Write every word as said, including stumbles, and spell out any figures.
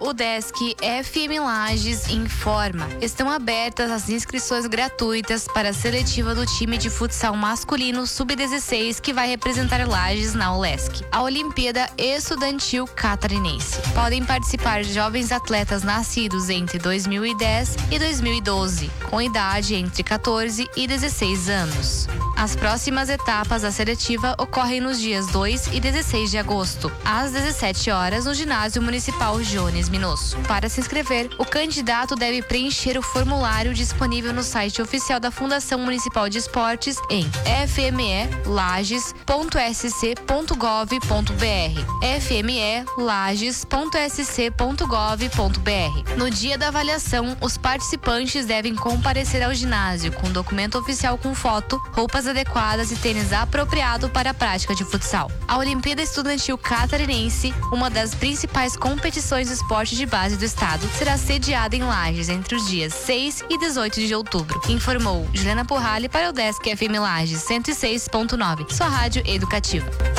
O Desk F M Lages informa. Estão abertas as inscrições gratuitas para a seletiva do time de futsal masculino sub dezesseis que vai representar Lages na ULESC, a Olimpíada Estudantil Catarinense. Podem participar jovens atletas nascidos entre dois mil e dez e dois mil e doze, com idade entre quatorze e dezesseis anos. As próximas etapas da seletiva ocorrem nos dias dois e dezesseis de agosto, às dezessete horas, no Ginásio Municipal Jones Minosso. Para se inscrever, o candidato deve preencher o formulário disponível no site oficial da Fundação Municipal de Esportes em f m e lages ponto s c ponto gov ponto b r, f m e lages ponto s c ponto gov ponto b r. No dia da avaliação, os participantes devem comparecer ao ginásio com documento oficial com foto, roupas adequadas e tênis apropriado para a prática de futsal. A Olimpíada Estudantil Catarinense, uma das principais competições do esporte de base do estado, será sediada em Lages entre os dias seis e dezoito de outubro. Informou Juliana Porrali para o Desk F M Lages cento e seis ponto nove, sua rádio educativa.